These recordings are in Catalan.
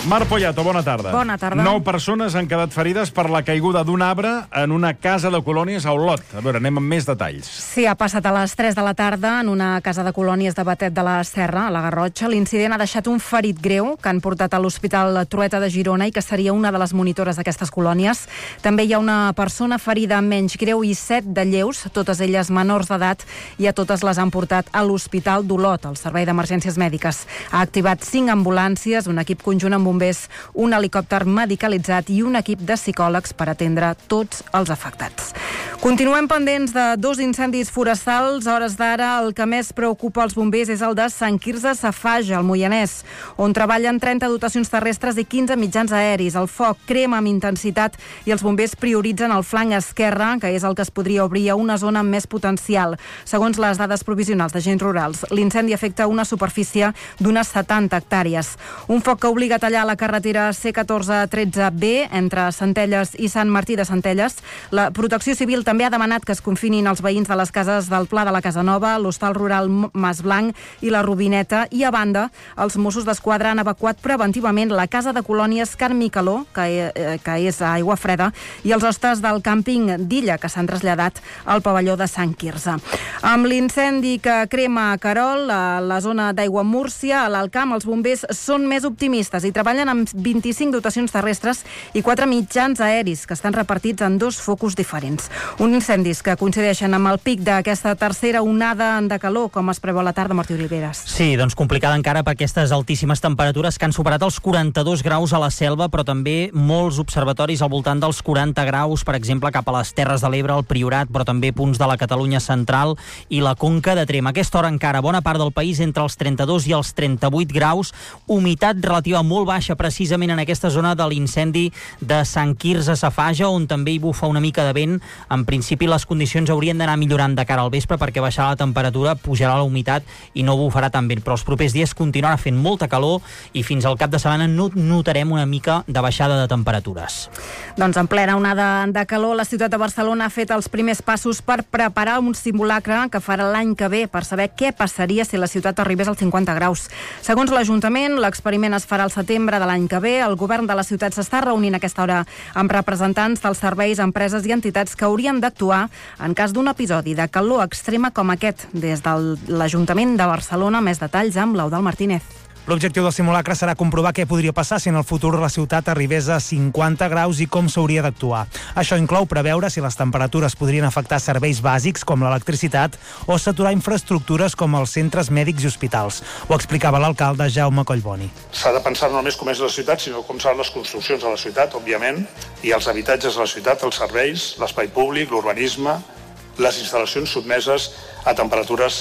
Mar Poyato, bona tarda. Bona tarda. 9 persones han quedat ferides per la caiguda d'un arbre en una casa de colònies a Olot. A veure, anem amb més detalls. Sí, ha passat a les 3 de la tarda en una casa de colònies de Batet de la Serra, a la Garrotxa. L'incident ha deixat un ferit greu que han portat a l'Hospital Trueta de Girona i que seria una de les monitores d'aquestes colònies. També hi ha una persona ferida menys greu i 7 de lleus, totes elles menors d'edat, i a totes les han portat a l'Hospital d'Olot, el Servei d'Emergències Mèdiques. Ha activat 5 ambulàncies, un equip conjunt amb bombers, un helicòpter medicalitzat i un equip de psicòlegs per atendre tots els afectats. Continuem pendents de 2 incendis forestals. A hores d'ara, el que més preocupa els bombers és el de Sant Quirze Safaja, al Moianès, on treballen 30 dotacions terrestres i 15 mitjans aeris. El foc crema amb intensitat i els bombers prioritzen el flanc esquerre, que és el que es podria obrir a una zona amb més potencial. Segons les dades provisionals d'agents rurals, l'incendi afecta una superfície d'unes 70 hectàrees. Un foc que obliga a tallar la carretera C1413B entre Centelles i Sant Martí de Centelles. La Protecció Civil també ha demanat que es confinin els veïns de les cases del Pla de la Casa Nova, l'Hostal Rural Mas Blanc i la Robineta, i a banda, els Mossos d'Esquadra han evacuat preventivament la casa de colònies Can Micaló, que és a Aigua Freda, i els hostes del càmping d'Illa, que s'han traslladat al pavelló de Sant Quirze. Amb l'incendi que crema a Querol, a la zona d'Aigua Múrcia, a l'Alt Camp, els bombers són més optimistes i treballen amb 25 dotacions terrestres i 4 mitjans aeris que estan repartits en 2 focus diferents. Uns incendis que coincideixen amb el pic d'aquesta tercera onada de calor, com es preveu a la tarda, Martí Oliveres. Sí, doncs complicada encara per aquestes altíssimes temperatures que han superat els 42 graus a la Selva, però també molts observatoris al voltant dels 40 graus, per exemple, cap a les Terres de l'Ebre, el Priorat, però també punts de la Catalunya central i la Conca de Tremp. A aquesta hora encara bona part del país entre els 32 i els 38 graus, humitat relativa molt baixa precisament en aquesta zona de l'incendi de Sant Quirze Safaja, on també hi bufa una mica de vent. En principi les condicions haurien d'anar millorant de cara al vespre perquè baixarà la temperatura, pujarà la humitat i no bufarà tan vent, però els propers dies continuarà fent molta calor i fins al cap de setmana no notarem una mica de baixada de temperatures. Doncs en plena onada de calor, la ciutat de Barcelona ha fet els primers passos per preparar un simulacre que farà l'any que ve per saber què passaria si la ciutat arribés als 50 graus. Segons l'Ajuntament, l'experiment es farà al setembre de l'any que ve. El govern de la ciutat s'està reunint a aquesta hora amb representants dels serveis, empreses i entitats que haurien d'actuar en cas d'un episodi de calor extrema com aquest. Des de l'Ajuntament de Barcelona, més detalls amb l'Eudald Martínez. L'objectiu del simulacre serà comprovar què podria passar si en el futur la ciutat arribés a 50 graus i com s'hauria d'actuar. Això inclou preveure si les temperatures podrien afectar serveis bàsics com l'electricitat o saturar infraestructures com els centres mèdics i hospitals. Ho explicava l'alcalde Jaume Collboni. S'ha de pensar no només com és la ciutat, sinó com seran les construccions de la ciutat, òbviament, i els habitatges de la ciutat, els serveis, l'espai públic, l'urbanisme, les instal·lacions sotmeses a temperatures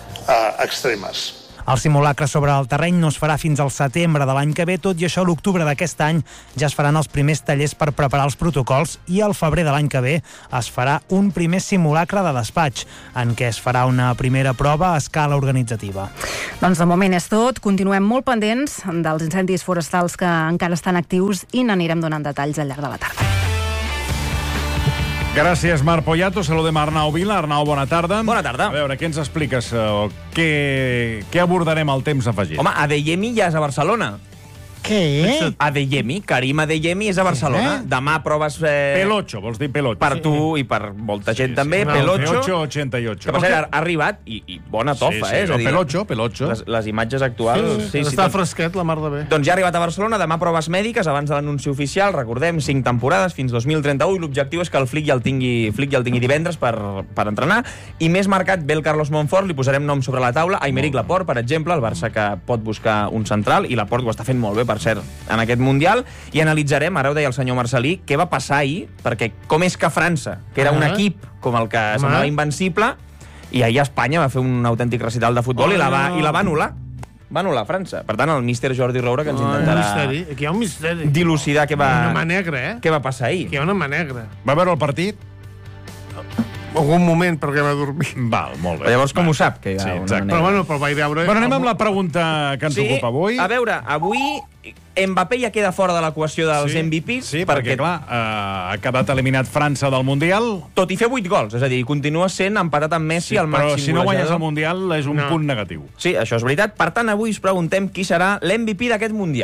extremes. El simulacre sobre el terreny no es farà fins al setembre de l'any que ve, tot i això a l'octubre d'aquest any ja es faran els primers tallers per preparar els protocols i al febrer de l'any que ve es farà un primer simulacre de despatx, en què es farà una primera prova a escala organitzativa. Doncs de moment és tot. Continuem molt pendents dels incendis forestals que encara estan actius i n'anirem donant detalls al llarg de la tarda. Gràcies, Mar Poyato. Saludem a Arnau Vila. Arnau, bona tarda. Bona tarda. A veure, què ens expliques? Què abordarem al temps afegit? Home, Adeyemi ja és a Barcelona. Què? Adeyemi, Karim Adeyemi és a Barcelona. Demà proves... Pelocho, vols dir Pelocho? Per tu i per molta gent també. Pelocho. Pelocho 88. Que per cert, ha arribat i bona tofa, sí, És a dir, Pelocho. Les imatges actuals... Sí, està fresquet, la mar de bé. Doncs ja ha arribat a Barcelona, demà proves mèdiques abans de l'anunci oficial. Recordem, 5 temporades fins 2031 i l'objectiu és que el Flick ja el tingui divendres per entrenar. I més marcat ve el Carlos Monfort, li posarem nom sobre la taula. Aymeric Laporte, per exemple, el Barça que pot buscar un central, i Laporte ho està fent molt bé, per cert, en aquest Mundial, i analitzarem, ara ho deia el senyor Marcelí, què va passar ahir, perquè com és que França, que era un equip com el que semblava invencible, i ahir Espanya va fer un autèntic recital de futbol i la va anul·lar. Va anul·lar França. Per tant, el míster Jordi Roura que ens intentarà Aquí hi ha un misteri. dilucidar què Una mà negra, què va passar ahir. Aquí hi ha una mà negra. Va veure el partit? Algun moment, perquè va dormir. Val, molt bé. Però llavors com ho sap? Que hi ha Sí, una exacte. manera. Però vaig veure... Bueno, anem amb la pregunta que ens ocupa avui. A veure, avui Mbappé ja queda fora de l'equació dels MVPs. Sí, perquè clar, ha quedat eliminat França del Mundial. Tot i fer 8 gols, és a dir, continua sent empatat amb Messi al màxim però si no guanyes golejador. el Mundial és un punt negatiu. Sí, això és veritat. Per tant, avui us preguntem qui serà l'MVP d'aquest Mundial.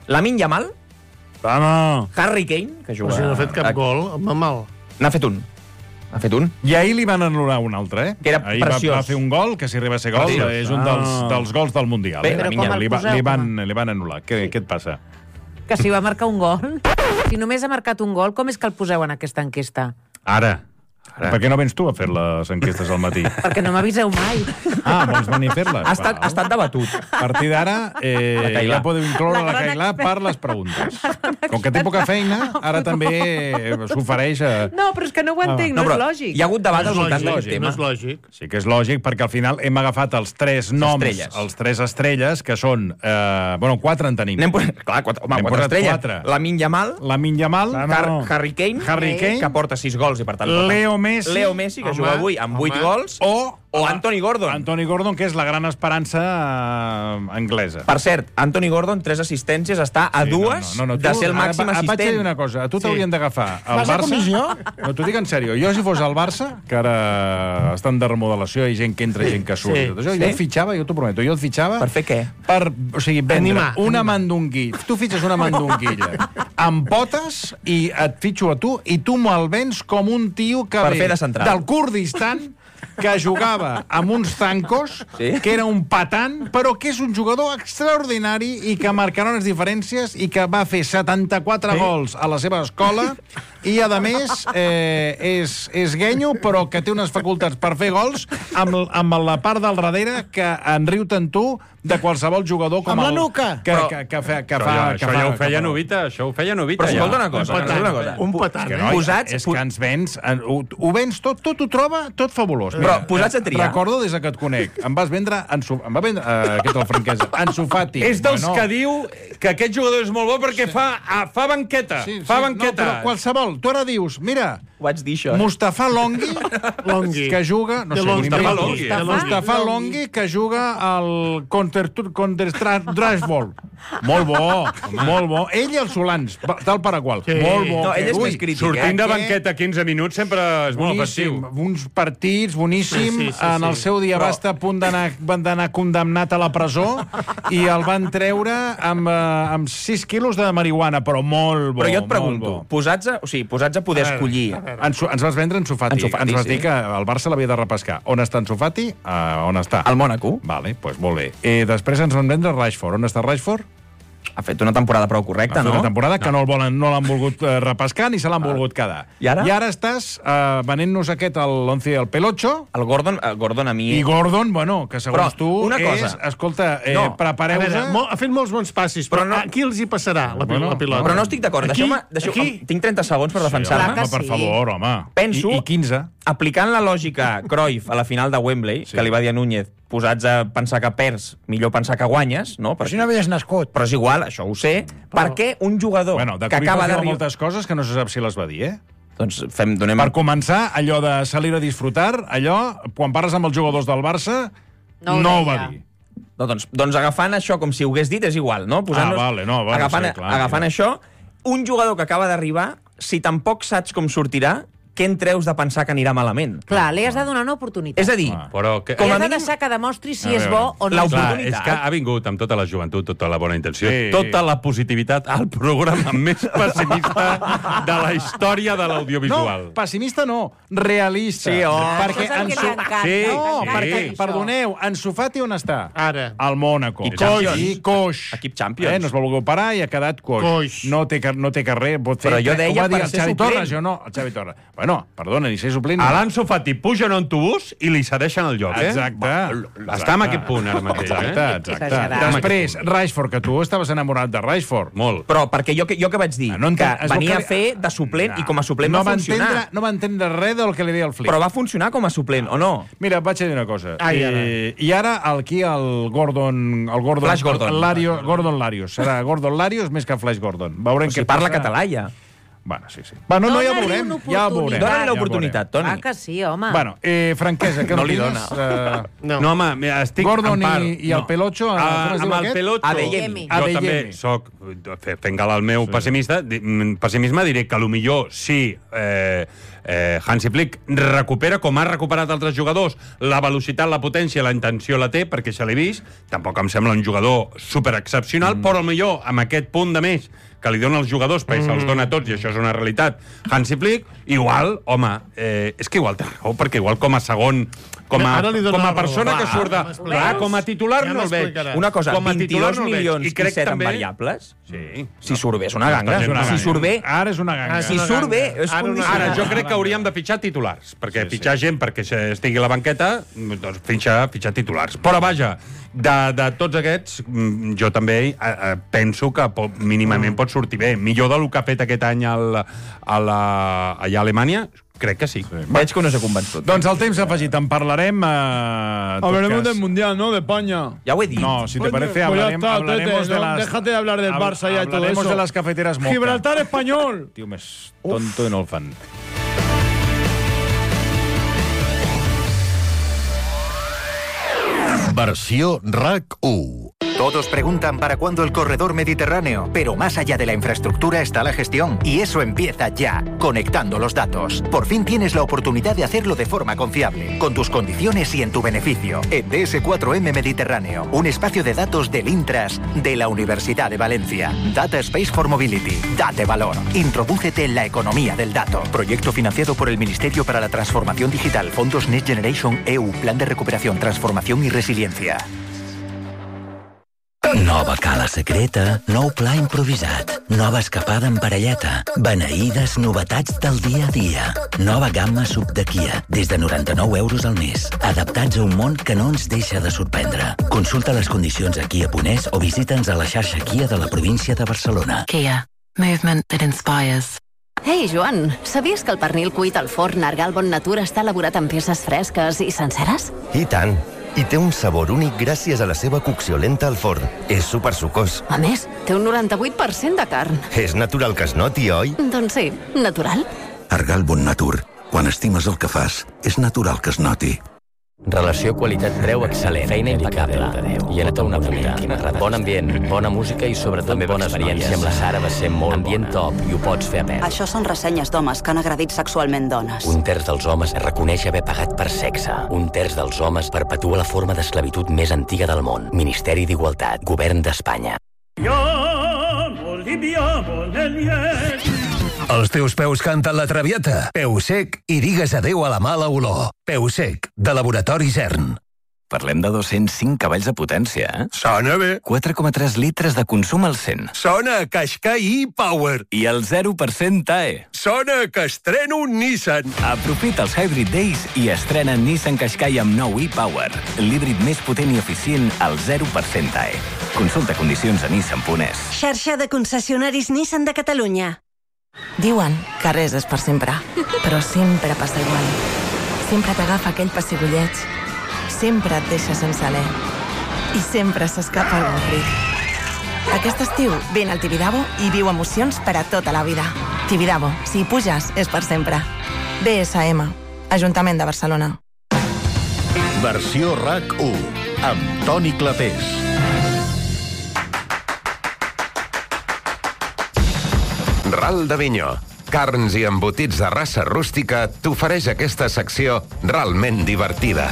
Lamine Yamal, Vamos. Harry Kane, que juga... Però si no ha fet cap gol, home, mal. N'ha fet un. Ha fet un. I ahir li van anul·lar un altre, Que era ahir preciós. va fer un gol, que si arriba a ser gol, Preciós. és un dels gols del Mundial. Bé, Però com el li poseu, li van anul·lar. Què et passa? Que si va marcar un gol... Si només ha marcat un gol, com és que el poseu en aquesta enquesta? Ara. Per què no vens tu a fer les enquestes al matí? Perquè no m'aviseu mai. Vols venir a fer-les? Ha estat debatut. A partir d'ara, Cailà. ja podeu incloure La la gran Cailà per les preguntes. Com que té poca feina, ara també s'ofereix a... No, però és que no ho entenc, no és lògic. Hi ha hagut debat al voltant No d'aquest tema. és lògic. Sí que és lògic, perquè al final hem agafat els tres noms, estrelles. els tres estrelles, que són... Bueno, quatre en tenim. Clar, quatre N'hem posat estrelles. quatre. Lamine Yamal, Lamine Yamal, Harry Kane, Harry Kane, que porta 6 gols i per tant... Leo Messi, que Home, juga avui amb 8 gols, o Anthony Gordon. Anthony Gordon, que és la gran esperança anglesa. Per cert, Anthony Gordon, 3 assistències, està a dues de ser el màxim Vaig dir assistent. una cosa, a tu t'haurien d'agafar el Vas a Barça... comissió? No, t'ho dic en sèrio. Jo, si fos el Barça, que ara estan de remodelació, hi ha gent que entra, gent que surt, sí, i tot això, jo el fitxava, jo t'ho prometo, jo el fitxava... Per fer què? O sigui, vendre Animar. una mandonguilla. Tu fitxes una mandonguilla amb potes i et fitxo a tu i tu me'l vens com un tio que Per ve fer de central. del Kurdistan, que jugava amb uns zancos, Sí? que era un patant, però que és un jugador extraordinari i que marcarà unes diferències i que va fer 74 gols a la seva escola i, a més, és guenyo, però que té unes facultats per fer gols amb la part del darrere que en riu-te'n tu de qualsevol jugador com Amb la el... nuca. Que Això ja ho feia Novita, Però escolta una cosa, Un patant, Que no, Posats- és que ens vens... Ho vens tot ho troba tot fabulós. Però posats a triar. Recordo des que et conec. Em vas vendre... Em va vendre... Aquest el franquesa. Ansu Fati. És dels que diu que aquest jugador és molt bo perquè fa banqueta. Fa banqueta. No, però qualsevol. Tu ara dius, mira, Ho vaig dir, això. Mustafa Longhi, Longhi. que juga... No sé, Mustafa m'invento. Longhi. Mustafa Longhi, que juga al Counter-Strike. Molt bo, molt bo. Ell i els Solans, tal per a qual. Sí. Molt bo. No, ell és Ui, més crític. Sortint de Què? banqueta 15 minuts sempre és molt efectiu. Uns partits boníssim. Sí. En el seu dia va estar a punt d'anar condemnat a la presó i el van treure amb 6 quilos de marihuana, però molt bo. Però jo et molt pregunto, bo. posats a poder escollir... Ens vas vendre Ansu Fati. Ansu Fati, Ens vas sí. dir que el Barça l'havia de repescar. On està Ansu Fati? On està? Al Mònaco Vale, doncs molt bé. Després ens van vendre Rashford. On està Rashford? ha fet una temporada prou correcta, Va fer no? una temporada que no l'han volgut repescar ni se l'han volgut quedar. I ara? Estàs venent-nos aquest, l'Once del Pelocho, El Gordon a mi... i Gordon, bueno, que segons Però, tu una cosa. és... Escolta, No, A prepareu-vos... veure, ha fet molts bons passis, però Però no- a qui els hi passarà la pilota? Però no estic d'acord. Aquí? Deixeu-me... Tinc 30 segons per defensar-me. Clar que per sí. favor, home. Penso- I 15. Aplicant la lògica Cruyff a la final de Wembley, que li va dir a Núñez, posats a pensar que perds, millor pensar que guanyes, no? Però si no havies nascut. Però és igual, això ho sé. Per què un jugador Bueno, de que Cruyff acaba va dir d'arribar... moltes coses que no se sap si les va dir, Doncs donem... Per començar, allò de salir a disfrutar, allò, quan parles amb els jugadors del Barça, No ho no ho deia. va dir. No, doncs agafant això com si ho hagués dit és igual, no? Vale, agafant sí, clar, agafant clar. això, un jugador que acaba d'arribar, si tampoc saps com sortirà, què en treus de pensar que anirà malament? Clar, li has de donar una oportunitat. És a dir, Però que... Com Li a has de mínim- deixar que demostri si A és veure, bo o no és bo. Clar, l'oportunitat. és que ha vingut amb tota la joventut, tota la bona intenció, Sí. tota la positivitat al programa més pessimista de la història de l'audiovisual. No, pessimista no, realista. Sí, perquè Això és el que li encanta. Sí, M'encanta perquè, això. perdoneu, Ansu Fati on està? Ara. Al Mónaco. Equip Champions. I coix. Equip Champions. No es va voler operar i ha quedat coix. Coix. No té carrer. Pot fer, Però jo deia ho va dir per el ser Xavi suplent. Torres, jo no, el Xavi Torres. Bueno, perdona, ni ser suplint. A l'Anso Fati puja en un autobús i li cedeixen el lloc, Exacte. Està en aquest punt ara mateix, Exacte. Exagerat. Després, Rashford, que tu estaves enamorat de Rashford. Molt. Però perquè jo que vaig dir, No que es veu venia que- a fer de suplent i com a suplent va funcionar. No va entendre res del que li deia el Flick. Però va funcionar com a suplent, o no? Mira, vaig a dir una cosa. Ai, ara. I ara el Gordon... Flash Gordon. Gordon Larios. Serà Gordon Larios més que Flash Gordon. Veurem O sigui, què parla passa. català, ja. Bueno, sí. Bueno, no, ja ho veurem. Dóna-li l'oportunitat, Toni. Ah, que sí, home. Bueno, franquesa, que no li dona. No, home, estic Gordon en part. i el Pelocho, amb el Pelocho, Adeyemi. jo també soc, fent gala al meu pessimisme, diré que millor sí, Hansi Flick recupera, com ha recuperat altres jugadors, la velocitat, la potència, la intenció la té, perquè se l'he vist. Tampoc em sembla un jugador superexcepcional, però millor amb aquest punt de més que li dona als jugadors, perquè se'ls dona a tots, i això és una realitat, Hansi Flick, igual, home, és que igual té raó, perquè igual com a segon, com a persona que surt de... Clar, com a titular no el veig. Una cosa, 22 milions i 7 en variables? Sí. Si surt bé, és una ganga. Si surt bé... Ara és una ganga. Si surt bé, és condicional. Ara, jo crec que hauríem de fitxar titulars, perquè fitxar gent perquè estigui a la banqueta, doncs fitxar titulars. Però vaja, de tots aquests, jo també penso que mínimament pot sortir bé. Millor del que ha fet aquest any allà a Alemanya, crec que sí. Veig que no s'ha convençut. Doncs el temps afegit, en parlarem... Hablaremos del Mundial, ¿no? De España. Ja ho he dit. No, si te parece, hablaremos de las... Déjate de hablar del Barça ya y todo eso. Hablaremos de las cafeteras Moca. Gibraltar español. Tio més tonto i no el fan. Versió RAC 1. Todos preguntan para cuándo el corredor mediterráneo, pero más allá de la infraestructura está la gestión, y eso empieza ya, conectando los datos. Por fin tienes la oportunidad de hacerlo de forma confiable, con tus condiciones y en tu beneficio. En DS4M Mediterráneo, un espacio de datos del Intras de la Universidad de Valencia. Data Space for Mobility. Date valor. Introdúcete en la economía del dato. Proyecto financiado por el Ministerio para la Transformación Digital, Fondos Next Generation EU, Plan de Recuperación, Transformación y Resiliencia. Nova cala secreta, nou pla improvisat, nova escapada en parelleta, beneïdes novetats del dia a dia. Nova gamma sub de Kia, des de 99 euros al mes. Adaptats a un món que no ens deixa de sorprendre. Consulta les condicions a Kia.es o visita'ns a la xarxa Kia de la província de Barcelona. Kia. Movement that inspires. Ei, Joan, sabies que el pernil cuit al forn Argal Bon Natur està elaborat amb peces fresques i senceres? I tant. I té un sabor únic gràcies a la seva cocció lenta al forn. És supersucós. A més, té un 98% de carn. És natural que es noti, oi? Doncs sí, natural. Argal Bon Natur. Quan estimes el que fas, és natural que es noti. Relació qualitat-preu excel·lent. Feina impecable. I en tota una punta. Bon ambient, bona música i sobretot bona experiència amb la Sara va ser molt ambient top i ho pots fer a peu. Això són ressenyes d'homes que han agredit sexualment dones. Un terç dels homes reconeix haver pagat per sexe. Un terç dels homes perpetua la forma d'esclavitud més antiga del món. Ministeri d'Igualtat. Govern d'Espanya. Els teus peus canten la traviata. Peu sec i digues adeu a la mala olor. Peu sec, de Laboratori Zern. Parlem de 205 cavalls de potència, eh? Sona bé. 4,3 litres de consum al 100. Sona a Qashqai e-Power. I el 0% TAE. Sona que estreno un Nissan. Aprofita els Hybrid Days i estrena Nissan Qashqai amb nou e-Power. L'híbrid més potent i eficient al 0% TAE. Consulta condicions a Nissan.es. Xarxa de concessionaris Nissan de Catalunya. Diuen que res és per sempre, però sempre passa igual. Sempre t'agafa aquell pessigolleig, sempre et deixa sense alè i sempre s'escapa algun crit. Aquest estiu vine al Tibidabo i viu emocions per a tota la vida. Tibidabo, si hi puges, és per sempre. BSM, Ajuntament de Barcelona. Versió RAC 1, amb Toni Clapés. Ral de Vinyó. Carns i embotits de raça rústica t'ofereix aquesta secció realment divertida.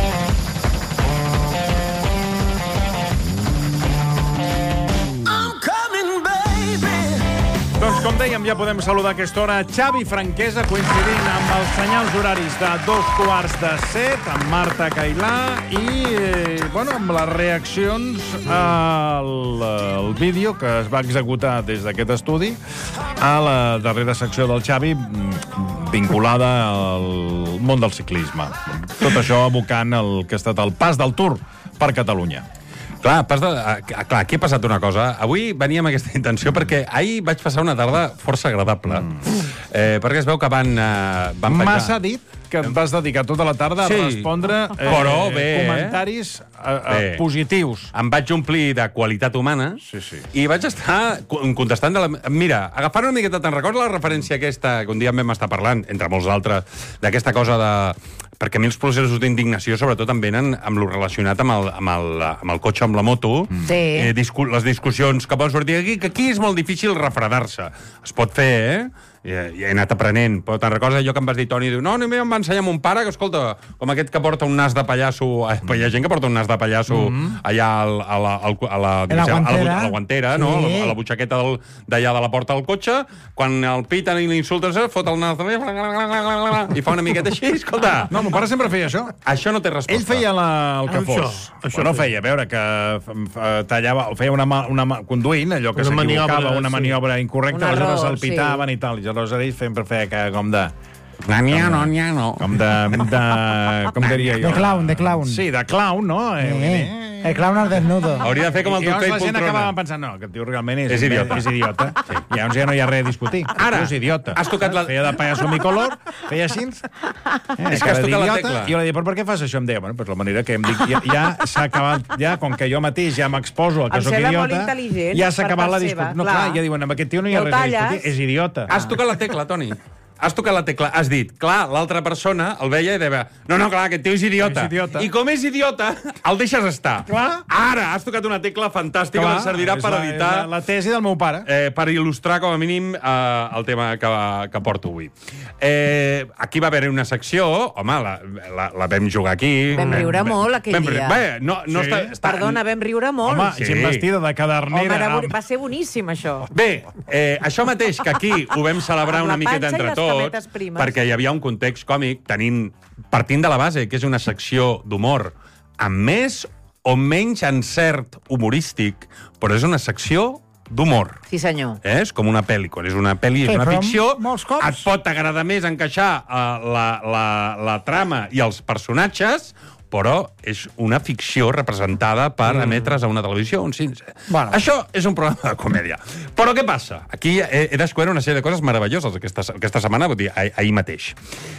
Doncs com dèiem, ja podem saludar a aquesta hora Xavi Franquesa, coincidint amb els senyals horaris de 6:45, amb Marta Cailà i, amb les reaccions al vídeo que es va executar des d'aquest estudi a la darrera secció del Xavi vinculada al món del ciclisme. Tot això abocant el que ha estat el pas del Tour per Catalunya. Clar, aquí ha passat una cosa. Avui venia amb aquesta intenció perquè ahir vaig passar una tarda força agradable. Perquè es veu que van penjar... M'has dit que et vas dedicar tota la tarda a respondre però bé, comentaris positius. Em vaig omplir de qualitat humana i vaig estar contestant de la... Mira, agafant una miqueta, te'n recordes la referència aquesta, que un dia en vam estar parlant, entre molts altres, d'aquesta cosa de... Perquè a mi els processos d'indignació sobretot em venen amb lo relacionat amb el cotxe, amb la moto, les discussions que poden sortir aquí, que aquí és molt difícil refredar-se. Es pot fer, ja he anat aprenent, però te'n recordes allò que em vas dir, Toni, diu, no, em va ensenyar mon pare, que escolta, com aquest que porta un nas de pallasso, hi ha gent que porta un nas de pallasso allà a la guantera, no? A la butxaqueta d'allà de la porta del cotxe, quan el piten i l'insulten, fot el nas de... i fa una miqueta així, escolta. No, mon pare sempre feia això. Això no té resposta. Ell feia el que fos. Això no feia, a veure, que tallava, feia conduint, allò que s'equivocava, una maniobra incorrecta, aleshores el pitaven i tal, i aleshores ells sempre feia com de... Com diria jo? De clown. Sí, de clown, no? El clown al desnudo. Hauria de fer com el doctor i la gent acabava pensant, no, aquest tio realment és idiota. I llavors ja no hi ha res a discutir. Ara, és idiota. has tocat la... Feia de pallasso bicolor, feia així. És que has tocat la tecla. I jo li dic, però per què fas això? Em deia, bueno, pues la manera que em dic, ja s'ha acabat, ja, com que jo mateix ja m'exposo a que sóc idiota, ja s'ha acabat la discussió. No, clar, ja diuen, amb aquest tio no hi ha res a discutir, és idiota. Has tocat la tecla, Toni. Has tocat la tecla, has dit, clar, l'altra persona el veia i deia, no, clar, aquest tio és idiota. I com és idiota, el deixes estar. Clar. Ara has tocat una tecla fantàstica que servirà per editar... La tesi del meu pare. Per il·lustrar, com a mínim, el tema que porto avui. Aquí va haver una secció, home, la vam jugar aquí. Vam riure molt aquell dia. Perdona, vam riure molt. Home, gent vestida de cadernera. Va ser boníssim, això. Bé, això mateix, que aquí ho vam celebrar una miqueta entre tots, perquè hi havia un context còmic partint de la base, que és una secció d'humor amb més o menys encert humorístic, però és una secció d'humor. Sí, senyor. És com una pel·li. Quan és una pel·li, és una ficció, et pot agradar més encaixar la trama i els personatges, però és una ficció representada per emetre's a una televisió. Això és un programa de comèdia. Però què passa? Aquí he descobert una sèrie de coses meravelloses aquesta setmana, vull dir, ahir mateix.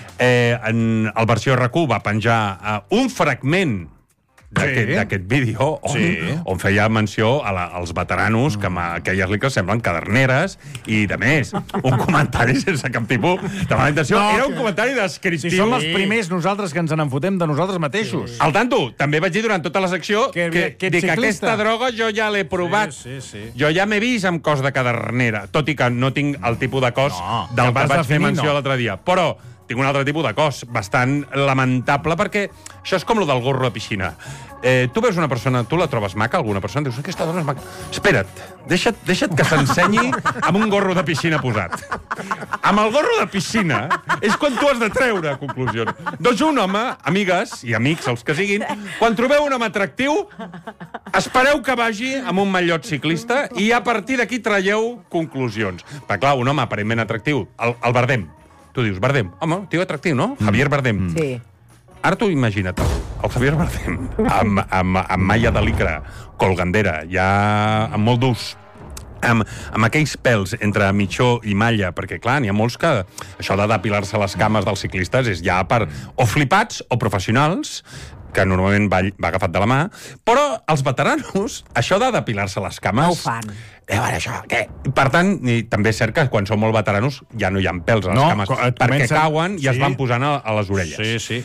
El versió RAC1 va penjar un fragment d'aquest vídeo on feia menció als veteranos que a aquelles licres semblen caderneres i, de més, un comentari sense cap tipus de mala intenció. Era un comentari descriptiu. Si som els primers nosaltres que ens n'enfotem de nosaltres mateixos. Al tanto, també vaig dir durant tota la secció que aquesta droga jo ja l'he provat. Jo ja m'he vist amb cos de cadernera, tot i que no tinc el tipus de cos del que vaig fer menció l'altre dia. Però tinc un altre tipus de cos bastant lamentable, perquè això és com lo del gorro de piscina. Tu veus una persona, tu la trobes maca, alguna persona, dius, aquesta dona és maca. Espera't, deixa't que s'ensenyi amb un gorro de piscina posat. Amb el gorro de piscina és quan tu has de treure conclusions. Doncs un home, amigues i amics, els que siguin, quan trobeu un home atractiu, espereu que vagi amb un mallot ciclista i a partir d'aquí traieu conclusions. Perquè, clar, un home aparentment atractiu, el Bardem. Tu dius, Bardem, home, tio atractiu, no? Javier Bardem. Sí. Ara tu imagina't, el Javier Bardem, amb malla de licra, colgandera, ja amb molt d'ús, amb aquells pèls entre mitjó i malla, perquè, clar, n'hi ha molts que això de depilar-se les cames dels ciclistes és ja per o flipats o professionals, que normalment va agafat de la mà, però els veteranos, això de depilar-se les cames... No ho fan. Això, què? Per tant, també és cert que quan som molt veteranos ja no hi ha pèls a les cames, perquè cauen i es van posant a les orelles. Sí.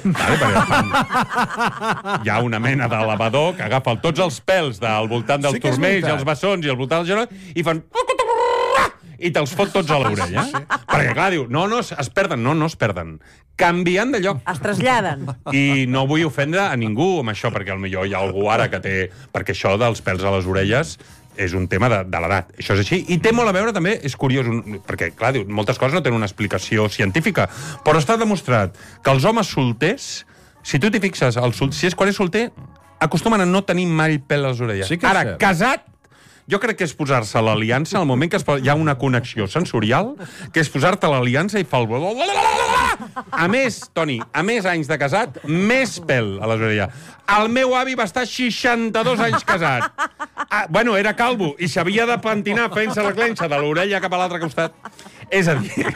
Hi ha una mena de lavador que agafa tots els pèls del voltant dels turmells i els bessons i al voltant del genoll i fan... i te'ls fot tots a l'orella. Perquè, clar, diu, no es perden. No es perden. Canvien de lloc. Es traslladen. I no vull ofendre a ningú amb això, perquè potser hi ha algú ara que té... Perquè això dels pèls a les orelles és un tema de l'edat. Això és així. I té molt a veure, també, és curiós, perquè, clar, diu, moltes coses no tenen una explicació científica, però està demostrat que els homes solters, si tu t'hi fixes, quan és solter, acostumen a no tenir mai pèl a les orelles. Ara, casat, jo crec que és posar-se l'aliança, al moment que hi ha una connexió sensorial, que és posar-te l'aliança i fa el... A més, Toni, a més anys de casat, més pèl a les orelles. El meu avi va estar 62 anys casat. Bueno, era calvo i s'havia de pentinar fent-se la clenxa de l'orella cap a l'altre costat. És a dir,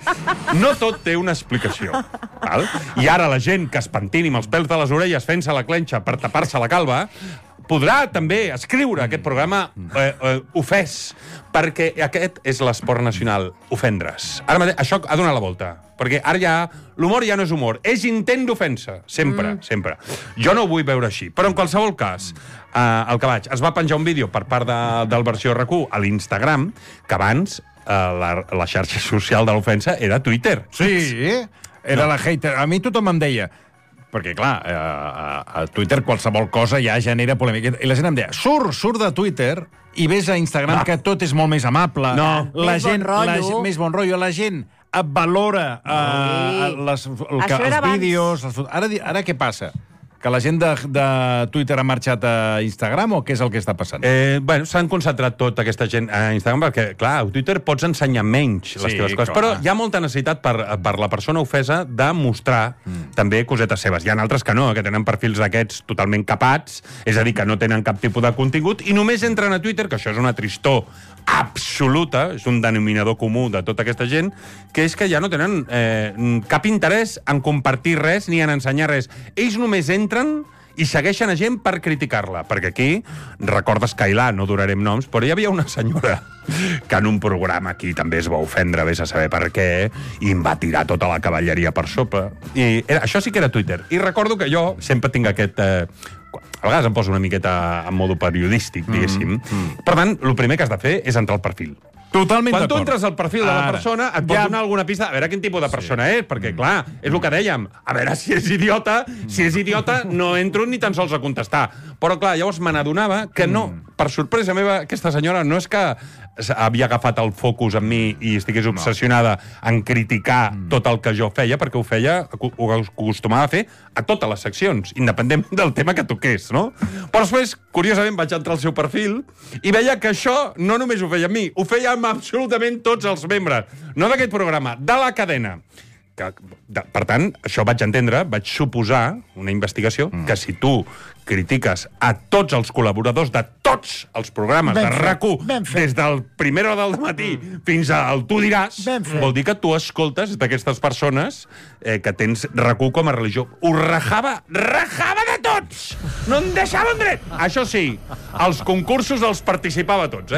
no tot té una explicació. Val? I ara la gent que es pentini amb els pèls de les orelles fent-se la clenxa per tapar-se la calva podrà també escriure aquest programa ofès, perquè aquest és l'esport nacional, ofendre's. Ara mateix, això ha donat la volta, perquè ara ja l'humor ja no és humor, és intent d'ofensa, sempre, sempre. Jo no ho vull veure així, però en qualsevol cas, el que vaig, es va penjar un vídeo per part del versió RAC1 a l'Instagram, que abans la xarxa social de l'ofensa era Twitter. Sí, era la hater. A mi tothom em deia, perquè, clar, a Twitter qualsevol cosa ja genera polèmica. I la gent em deia, surt de Twitter i ves a Instagram que tot és molt més amable. Més bon rotllo. Més bon rotllo. La gent valora els vídeos. Ara què passa? Que la gent de Twitter ha marxat a Instagram o què és el que està passant? Bueno, s'han concentrat tota aquesta gent a Instagram perquè, clar, a Twitter pots ensenyar menys les teves coses, però hi ha molta necessitat per la persona ofesa de mostrar també cosetes seves. Hi ha altres que no, que tenen perfils d'aquests totalment capats, és a dir, que no tenen cap tipus de contingut i només entren a Twitter, que això és una tristor absoluta, és un denominador comú de tota aquesta gent, que és que ja no tenen cap interès en compartir res ni en ensenyar res. Ells només entren i segueixen a gent per criticar-la. Perquè aquí, recordes Cailà, no durarem noms, però hi havia una senyora que en un programa aquí també es va ofendre, vés a saber per què, i em va tirar tota la cavalleria per sopa. Això sí que era Twitter. I recordo que jo sempre tinc aquest... a vegades em poso una miqueta en modo periodístic, diguéssim. Per tant, el primer que has de fer és entrar al perfil. Totalment d'acord. Quan tu d'acord. entres al perfil de la persona, et pot donar alguna pista, a veure quin tipus de persona és, perquè, clar, és el que dèiem, a veure si és idiota, no entro ni tan sols a contestar. Però, clar, llavors me n'adonava que no, per sorpresa meva, aquesta senyora no és que havia agafat el focus en mi i estigués obsessionada en criticar tot el que jo feia, perquè ho acostumava a fer a totes les seccions, independent del tema que toqués, no? Però després, curiosament, vaig entrar al seu perfil i veia que això no només ho feia amb mi, ho feia amb absolutament tots els membres, no d'aquest programa, de la cadena. Per tant, això vaig entendre, vaig suposar una investigació que si tu critiques a tots els col·laboradors de tots els programes de RAC1, des del primera hora del matí fins al tu diràs, vol dir que tu escoltes d'aquestes persones que tens RAC1 com a religió. Ho rajava de tots! No en deixava un dret! Això sí, els concursos els participava tots,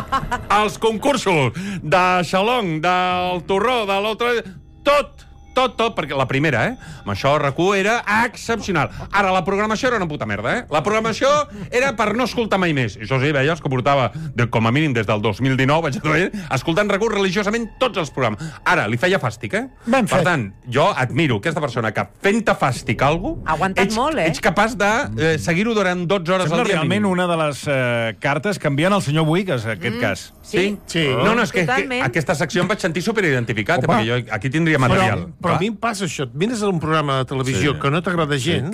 Els concursos de Xalong, del Torró, de l'altre... Tot, perquè la primera, amb això RAC1 era excepcional. Ara, la programació era una puta merda, La programació era per no escoltar mai més. Això sí, veies que portava, com a mínim des del 2019, escoltant RAC1 religiosament tots els programes. Ara, li feia fàstic, Per tant, jo admiro aquesta persona que fent-te fàstic alguna cosa... Ha aguantat molt, Ets capaç de seguir-ho durant 12 hores al dia. Sembla realment una de les cartes que envien al senyor Buigas, en aquest cas. Sí. No, és que aquesta secció em vaig sentir superidentificat, perquè jo aquí tindria material. Però a mi em passa això. Vines a un programa de televisió que no t'agrada gens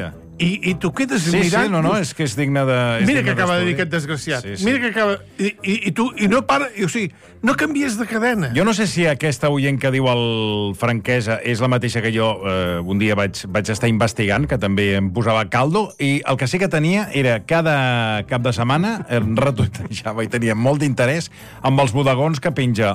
i tu quedes mirant... No, és que és digne de... Mira que acaba de dir aquest desgraciat. Mira que acaba... I tu no para... O sigui, no canvies de cadena. Jo no sé si aquesta oient que diu el Franquesa és la mateixa que jo un dia vaig estar investigant, que també em posava caldo, i el que sí que tenia era cada cap de setmana retuitejava i tenia molt d'interès amb els bodegons que penja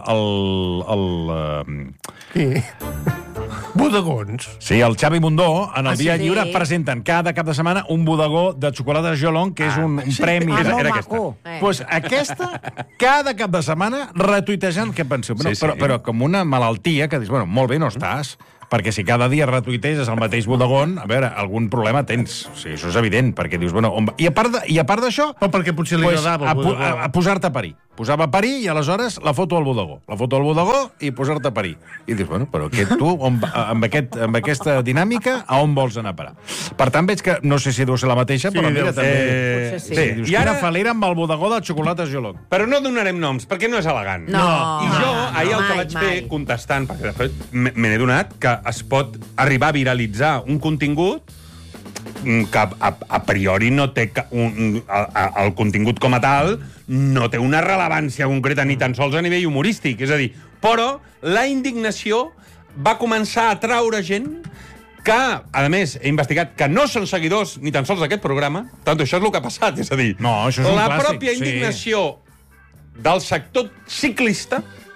Bodegons? Sí, el Xavi Mundó, en el Dia Lliure, presenten cada cap de setmana un bodegó de xocolata Jolong, que és un premi. Era aquesta. Pues aquesta, cada cap de setmana, retuitejant, què penseu? Però com una malaltia, que dius, bueno, molt bé, no estàs, perquè si cada dia retuiteges el mateix bodegón, a veure, algun problema tens. O sigui, això és evident, perquè dius, bueno... I a part d'això... O perquè potser li agradava el bodegó. A posar-te a parir. Posava a parir i aleshores la foto al bodegó. La foto al bodegó i posar-te a parir. I dius, bueno, però tu, amb aquesta dinàmica, a on vols anar a parar? Per tant, veig que, no sé si deu ser la mateixa, però mira, també... Sí. Dius, quina falera amb el bodegó de xocolata Jolong. Però no donarem noms, perquè no és elegant. No. I jo, ahir el que vaig fer, contestant, perquè de fet me n'he donat, que es pot arribar a viralitzar un contingut que a priori no té el contingut com a tal no té una rellevància concreta ni tan sols a nivell humorístic, és a dir, però la indignació va començar a atraure gent que, a més, he investigat que no són seguidors ni tan sols d'aquest programa, tant això és el que ha passat, és a dir, no, això és un la clàssic, pròpia indignació del sector ciclista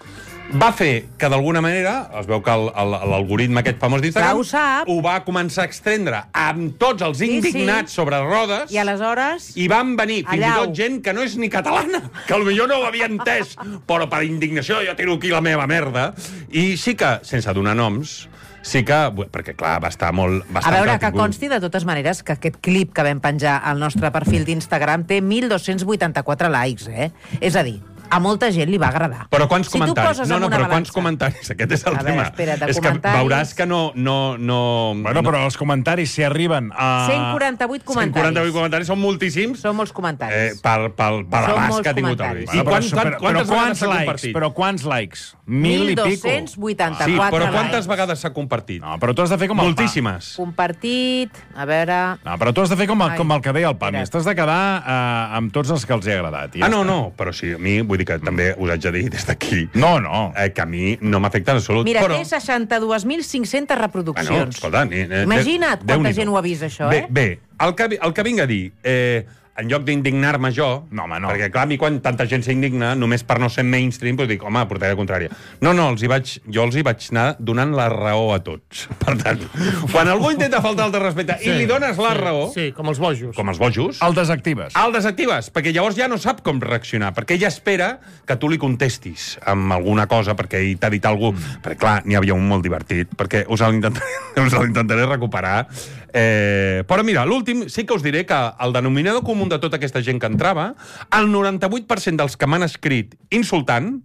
va fer que, d'alguna manera, es veu que l'algoritme aquest famós d'Instagram ho va començar a extendre amb tots els indignats sobre rodes. I aleshores... I van venir fins i tot gent que no és ni catalana, que potser no ho havia entès, però per indignació jo tiro aquí la meva merda. I sí que, sense donar noms, sí que... Perquè, clar, va estar molt... A veure, que consti, de totes maneres, que aquest clip que vam penjar al nostre perfil d'Instagram té 1.284 likes, És a dir, a molta gent li va agradar. Però quants comentaris? Però quants comentaris? Aquest és el tema. És que veuràs que no... Bueno, però els comentaris, si arriben a... 148 comentaris. 148 comentaris, són moltíssims. Són molts comentaris. Per l'abast que ha tingut el vídeo. Però quants likes? Però quants likes? 1.000 i pico? 1.284 Sí, però quantes vegades s'ha compartit? No, però tu has de fer com el moltíssimes. Compartit, a veure... No, però tu has de fer com el que deia el Pami. T'has de quedar amb tots els que els he agradat. No, però sí, a mi, vull dir que també us haig de dir des d'aquí... No. Que a mi no m'afecta en absolut. Mira, té 62.500 reproduccions. Escolta, imagina't quanta gent ho ha vist, això, Bé, el que vinc a dir... En lloc d'indignar-me jo, perquè clar, a mi quan tanta gent s'indigna, només per no ser mainstream, doncs dic, home, portaré la contrària. No, jo els hi vaig anar donant la raó a tots. Per tant, quan algú intenta faltar el respecte i li dones la raó... Sí, com els bojos. Com els bojos. El desactives. El desactives, perquè llavors ja no sap com reaccionar, perquè ella espera que tu li contestis amb alguna cosa, perquè ell t'ha dit alguna cosa. Perquè clar, n'hi havia un molt divertit, perquè us l'intentaré recuperar. Però mira, l'últim, sí que us diré que el denominador comú de tota aquesta gent que entrava, el 98% dels que m'han escrit insultant,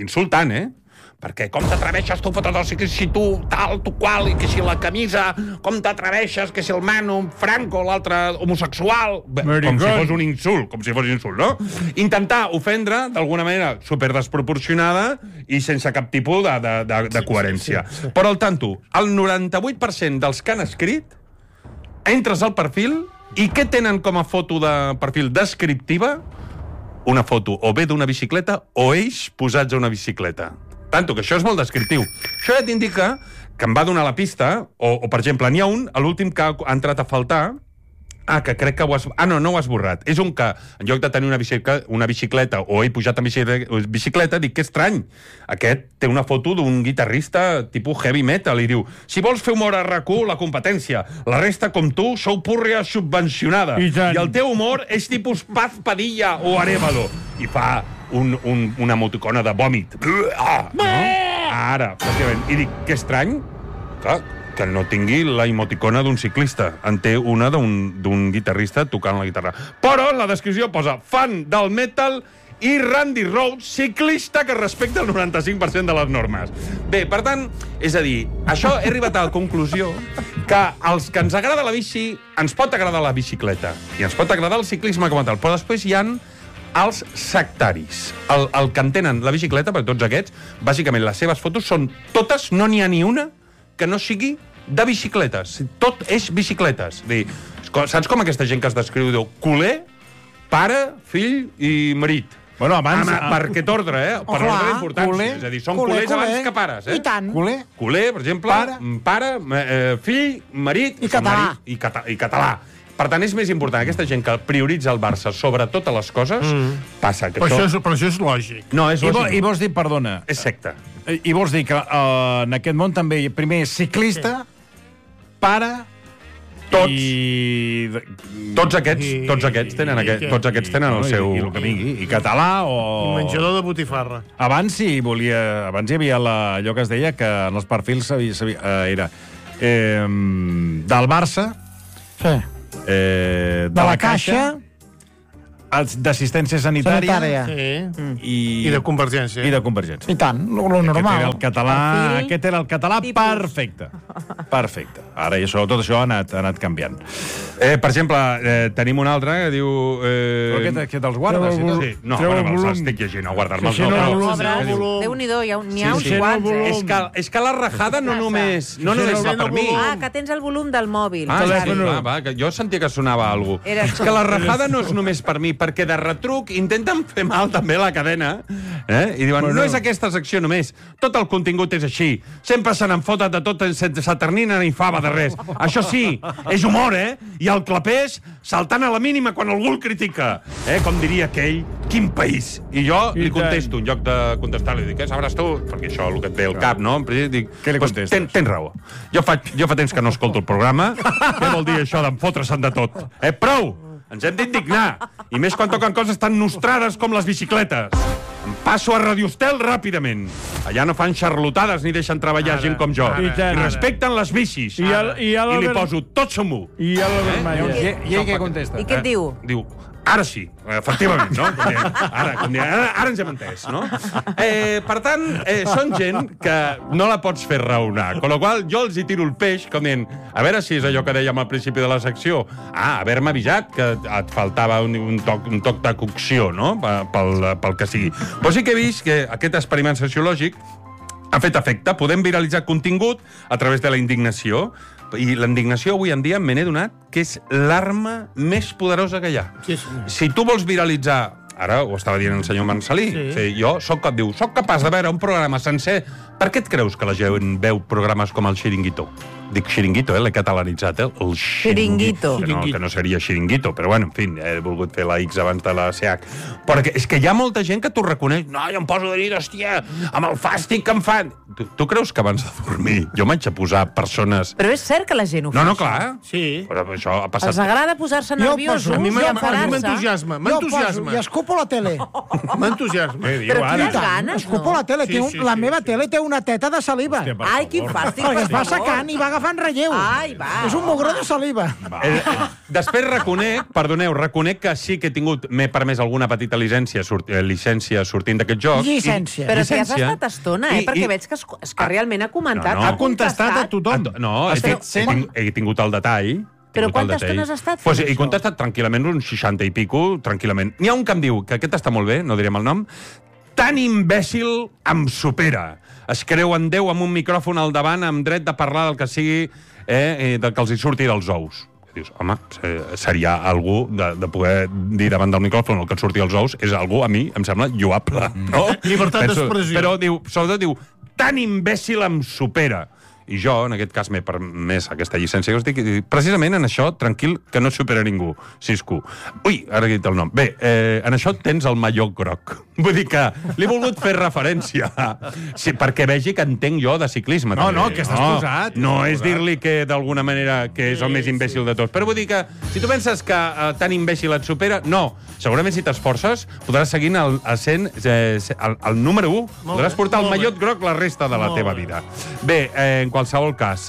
perquè com t'atreveixes tu fotre el ciclista, si tu tal, tu qual, i que si la camisa, com t'atreveixes, que si el Manu, Franco, l'altre homosexual... Com si fos un insult, no? Intentar ofendre, d'alguna manera, superdesproporcionada i sense cap tipus de coherència. Però al tanto, el 98% dels que han escrit, entres al perfil i què tenen com a foto de perfil descriptiva? Una foto o bé d'una bicicleta o ells posats a una bicicleta. Tanto que això és molt descriptiu. Això ja t'indica que em va donar la pista, o per exemple, n'hi ha un, l'últim que ha entrat a faltar, que crec que ho has... no ho has borrat. És un que, en lloc de tenir una bicicleta o he pujat en bicicleta, dic, que estrany. Aquest té una foto d'un guitarrista tipus heavy metal i diu, si vols fer humor a RAC1, la competència. La resta, com tu, sou púrria subvencionada. I el teu humor és tipus Paz Padilla o Arévalo. I fa una emoticona de vòmit. Ara, pràcticament. I dic, que estrany, que no tingui la emoticona d'un ciclista. En té una d'un guitarrista tocant la guitarra. Però en la descripció posa fan del metal i Randy Rhoads, ciclista que respecta el 95% de les normes. Bé, per tant, és a dir, això he arribat a la conclusió que els que ens agrada la bici, ens pot agradar la bicicleta i ens pot agradar el ciclisme com a tal, però després hi han els sectaris. El que entenen la bicicleta, perquè tots aquests, bàsicament les seves fotos són totes, no n'hi ha ni una que no sigui de bicicletes. Tot és bicicletes. Saps com aquesta gent que es descriu? Diu, culer, pare, fill i marit. Bueno, abans... Per aquest ordre, per ordre d'importància. És a dir, són culers abans que pares. I tant. Culer, per exemple, pare, fill, marit... I català. I català. Per tant, és més important aquesta gent que prioritza el Barça sobre totes les coses, passa que però això és lògic. No, és lògic. I vols dir, perdona... És secta. I vols dir que en aquest món també primer és ciclista, pare... Tots aquests tenen el seu... I el que vingui. I català o... I menjador de botifarra. Abans hi havia allò que es deia que en els perfils era del Barça, de la Caixa, d'assistència sanitària i de Convergència. I de Convergència. I tant, lo normal. Aquest era el català perfecte. Perfecte. Ara tot això ha anat canviant. Per exemple, tenim un altre que diu... Què te'ls guardes? No, me'ls estic llegint, a guardar-me'ls. Déu-n'hi-do, n'hi ha uns quants. És que la rajada no només va per mi. Que tens el volum del mòbil. Jo sentia que sonava alguna cosa. És que la rajada no és només per mi, perquè de retruc intenten fer mal també la cadena I diuen, no és aquesta secció només, tot el contingut és així. Sempre se n'en foten de tot sense s'aternina ni fava de res. Això sí, és humor, I el clapés saltant a la mínima quan algú el critica. Com diria aquell, quin país. I jo li contesto, en lloc de contestar-li, dic, què sabràs tu? Perquè això, el que et ve al cap, no? Dic, què li contestes? Tens raó. Jo fa temps que no escolto el programa. Què vol dir això d'en fotre-se'n de tot? Prou! Ens hem d'indignar. I més quan toquen coses tan nostrades com les bicicletes. Em passo a Radio Estel ràpidament. Allà no fan xarlotades ni deixen treballar gent com jo. I respecten les bicis. I li poso tots som u. I l'Albert Malla. I ell què contesta? I què et diu? Diu, ara sí, efectivament, no? Ara ens hem entès, no? Per tant, són gent que no la pots fer raonar, con lo qual jo els hi tiro el peix com dient, a veure si és allò que dèiem al principi de la secció, haver-me avisat que et faltava un toc de cocció, no? Pel que sigui. Però sí que he vist que aquest experiment sociològic ha fet efecte. Podem viralitzar contingut a través de la indignació. I la indignació avui en dia me n'he donat que és l'arma més poderosa que hi ha. Si tu vols viralitzar, ara ho estava dient el senyor Marcelí, jo soc capaç de veure un programa sencer. Per què et creus que la gent veu programes com el Xiringuito? Dic xiringuito, l'he catalanitzat, el xiringuito. Que no seria xiringuito, però bueno, en fi, he volgut fer la X abans de la CH. Perquè és que hi ha molta gent que t'ho reconeix. No, jo em poso de dir, hòstia, amb el fàstic que em fan. Tu creus que abans de dormir jo m'haig de posar persones... Però és cert que la gent ho fa. No, clar. Sí. Però això ha passat... Els agrada posar-se nerviosos i enfarar-se. I escupo la tele. M'entusiasma. Però quines ganes, escupo la tele. La meva tele té una teta de saliva. Ai, quin fàstic. Perquè es va secant i va agafant relleu. Ai, va. És un mugró de saliva. Després reconec que sí que m'he permès alguna petita llicència sortint d'aquest joc. Llicència. Però si has estat estona, perquè veig que realment ha comentat. Ha contestat a tothom. No, he tingut el detall. Però quanta estona has estat fent això? He contestat tranquil·lament uns 60 i pico, tranquil·lament. N'hi ha un que em diu, que aquest està molt bé, no direm el nom, tan imbècil em supera. Es creu en Déu amb un micròfon al davant amb dret de parlar del que sigui, del que els hi surti dels ous. Dius, home, seria algú de poder dir davant del micròfon el que et surti dels ous, és algú, a mi, em sembla lloable. No? Llibertat d'expressió. Però sobretot diu, tan imbècil em supera. I jo, en aquest cas, m'he permès aquesta llicència que us dic, precisament en això, tranquil, que no supera ningú, Cisco. Ui, ara he dit el nom. Bé, en això tens el mallot groc. Vull dir que li he volgut fer referència, perquè vegi que entenc jo de ciclisme. No, que estàs posat. No és dir-li que, d'alguna manera, que és el més imbècil de tots. Però vull dir que, si tu penses que tan imbècil et supera, no. Segurament, si t'esforces, podràs seguir el número 1. Podràs portar el mallot groc la resta de la teva vida. Bé, en qualsevol cas,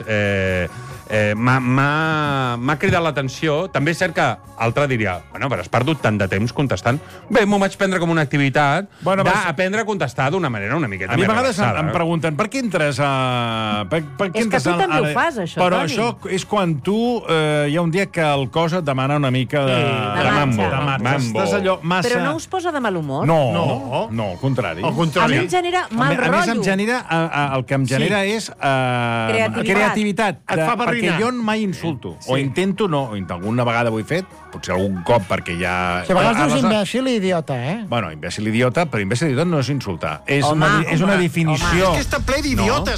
m'ha cridat l'atenció. També és cert que altre diria, bueno, però has perdut tant de temps contestant. Bé, m'ho vaig prendre com una activitat d'aprendre a contestar d'una manera una miqueta més relaxada. A mi a vegades em pregunten, per què entres a... És que tu també ho fas, això, Però això és quan tu... Hi ha un dia que el cos et demana una mica de mambo. Estàs allò massa... Però no us posa de mal humor? No, al contrari. A mi em genera mal rotllo. A més, el que em genera és creativitat. Et fa barrinar. Perquè jo mai insulto. O intento no. Alguna vegada ho he fet, potser algun cop, perquè ja... Si a vegades dius imbècil i idiota, Bueno, imbècil i idiota, però imbècil i idiota no és insultar. És una definició. És que està ple d'idiotes.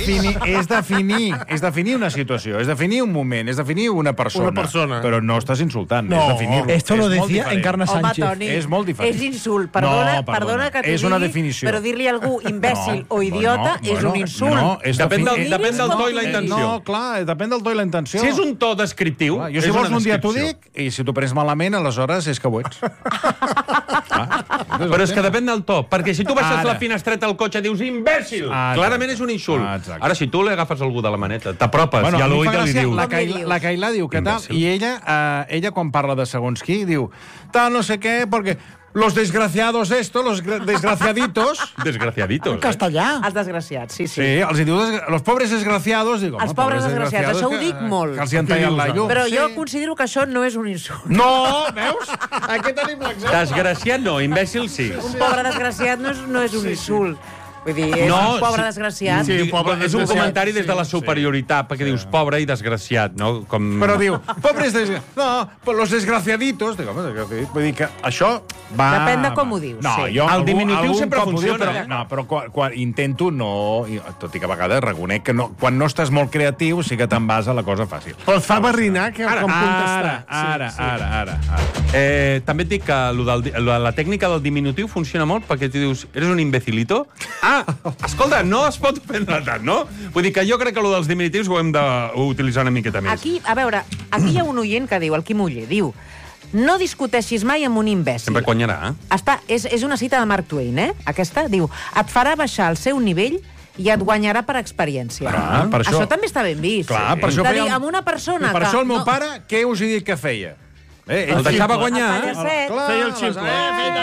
És definir una situació, és definir un moment, és definir una persona. Però no estàs insultant, és definir-lo. Esto lo decía Encarna Sánchez. Home, Toni, és molt diferent. És insult. Perdona que t'ho és una digui, definició. però dir-li a algú imbècil o idiota és un insult. No, depèn del to i la intenció. No, clar, depèn del to i la intenció. Si és un to descriptiu... Jo, si vols, un dia t'ho dic, i si t'ho prens malament, aleshores és que ho ets. Però és que depèn del to, perquè si tu baixes la finestreta al cotxe i dius imbècil, clarament és un insult. Ara, si tu li agafes algú de la maneta, t'apropes i a l'ull li dius... La Cailà diu que tal, i ella quan parla de segons qui, diu tal, no sé què, perquè... Los desgraciados los desgraciaditos... Desgraciaditos, en castellà. Els desgraciats, sí. Sí, els diu los pobres desgraciados, dic, els pobres desgraciats, això ho dic molt. Que els hi han tallat la llum. Però jo considero que això no és un insult. No, veus? Aquí tenim l'exemple. Desgraciat no, imbècil sí. Un pobre desgraciat no és un insult. Vull dir, és un pobre desgraciat. Sí, és un comentari des de la superioritat, perquè dius pobre i desgraciat, no? Però diu, pobres desgraciats. No, però los desgraciaditos. Vull dir que això va... Depèn de com ho dius. No, sí. jo... El diminutiu sempre funciona. Però quan intento no... Tot i que a vegades reconec que quan no estàs molt creatiu sí que te'n vas a la cosa fàcil. Però et fa barrinar com contestar. Ara. També et dic que la tècnica del diminutiu funciona molt perquè tu dius, eres un imbecilito? Escolta, no es pot prendre tant, no? Vull dir que jo crec que dels diminutius ho hem d'utilitzar una miqueta més. Aquí, a veure, aquí hi ha un oient que diu, el Quim Uller, diu, no discuteixis mai amb un imbècil. Sempre guanyarà, És una cita de Mark Twain, Aquesta, diu, et farà baixar el seu nivell i et guanyarà per experiència. Per això també està ben vist. Clar, per això feia... amb una persona per això el meu pare, què us he dit que feia? El deixava guanyar. Feia el ximple.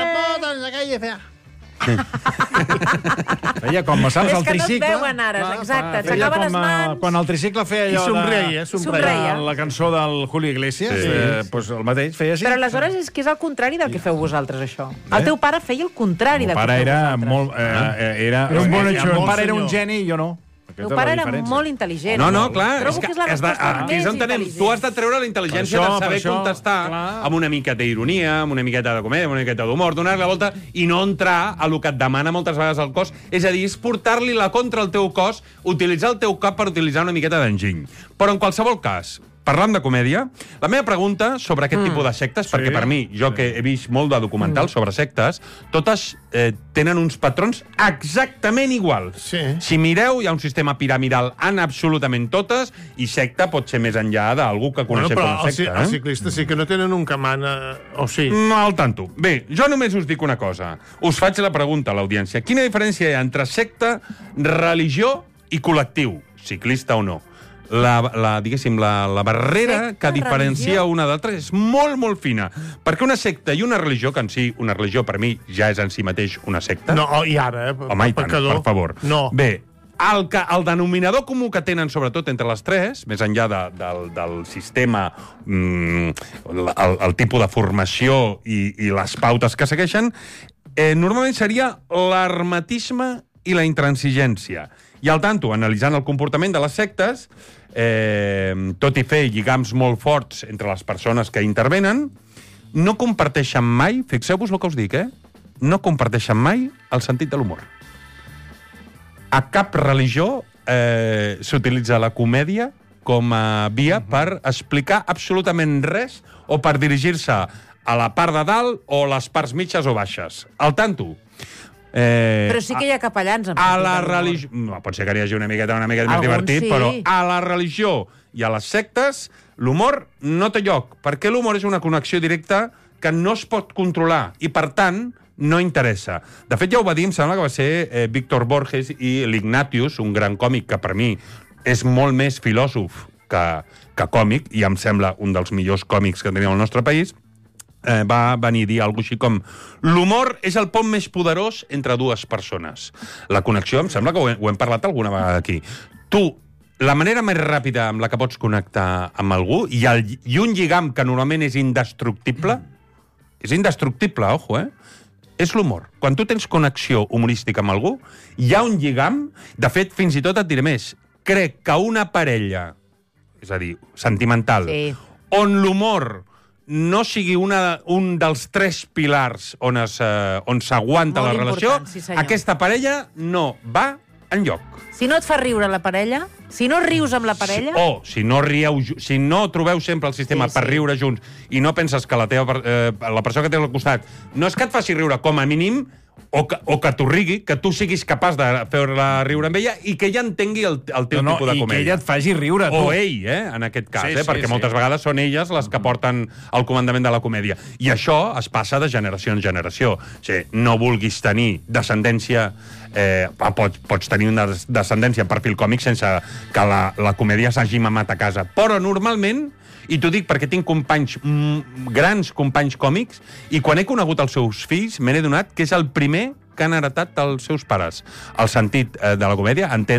Feia com, saps, el tricicle. És que no et veuen ara, exacte. S'acaba les mans. Quan el tricicle feia allò somreia. la cançó del Julio Iglesias, doncs el mateix feia així. Però aleshores és que és el contrari del que feu vosaltres, això. El teu pare feia el contrari del que feu vosaltres. Era un bon eixó. El pare era un geni i jo no. El teu pare era molt intel·ligent. No, clar. Trobo que és la resposta més intel·ligent. Tu has de treure la intel·ligència de saber contestar amb una miqueta d'ironia, amb una miqueta de comèdia, amb una miqueta d'humor, donar-li la volta i no entrar a lo que et demana moltes vegades el cos. És a dir, és portar-li la contra al teu cos, utilitzar el teu cap per utilitzar una miqueta d'enginy. Però en qualsevol cas, parlant de comèdia, la meva pregunta sobre aquest tipus de sectes, perquè per mi, jo que he vist molt de documentals sobre sectes, totes tenen uns patrons exactament iguals. Si mireu, hi ha un sistema piramidal en absolutament totes, i secta pot ser més enllà d'algú que coneixem com a secta. Els ciclistes sí que no tenen un que mana, o sí? No, al tanto. Bé, jo només us dic una cosa. Us faig la pregunta a l'audiència. Quina diferència hi ha entre secta, religió i col·lectiu, ciclista o no? Diguéssim, la barrera que diferencia una d'altra és molt, molt fina. Perquè una secta i una religió, que en si una religió per mi ja és en si mateix una secta... No, i ara, home, i tant, per favor. No. Bé, el denominador comú que tenen, sobretot entre les tres, més enllà del sistema, el tipus de formació i les pautes que segueixen, normalment seria l'hermetisme i la intransigència. I al tanto, analitzant el comportament de les sectes, tot i fer lligams molt forts entre les persones que intervenen, no comparteixen mai, fixeu-vos el que us dic, no comparteixen mai el sentit de l'humor. A cap religió s'utilitza la comèdia com a via per explicar absolutament res o per dirigir-se a la part de dalt o les parts mitges o baixes. Al tanto. Però sí que hi ha capellans. A la religió... Pot ser que hi hagi una miqueta més divertit, però a la religió i a les sectes l'humor no té lloc, perquè l'humor és una connexió directa que no es pot controlar i, per tant, no interessa. De fet, ja ho va dir, em sembla que va ser Víctor Borges i l'Ignatius, un gran còmic que per mi és molt més filòsof que còmic, i em sembla un dels millors còmics que tenim al nostre país, va venir a dir alguna cosa així com l'humor és el pont més poderós entre dues persones. La connexió, em sembla que ho hem parlat alguna vegada aquí. Tu, la manera més ràpida amb la que pots connectar amb algú i un lligam que normalment és indestructible, ojo, és l'humor. Quan tu tens connexió humorística amb algú, hi ha un lligam, de fet, fins i tot et diré més, crec que una parella, és a dir, sentimental, on l'humor no sigui un dels tres pilars on s'aguanta la relació, aquesta parella no va enlloc. Si no et fa riure la parella, si no rius amb la parella... Si no trobeu sempre el sistema per riure junts i no penses que la persona que tens al costat no és que et faci riure, com a mínim, o que t'ho rigui, que tu siguis capaç de fer-la riure amb ella i que ella entengui el teu tipus de comèdia. I que ella et faci riure, tu. O ell, en aquest cas, perquè moltes vegades són elles les que porten el comandament de la comèdia. I això es passa de generació en generació. O sigui, no vulguis tenir descendència... Pots tenir una descendència en perfil còmic sense que la comèdia s'hagi mamat a casa. Però normalment... I t'ho dic perquè tinc grans companys còmics, i quan he conegut els seus fills m'he adonat que és el primer que han heretat dels seus pares. El sentit de la comèdia, entendre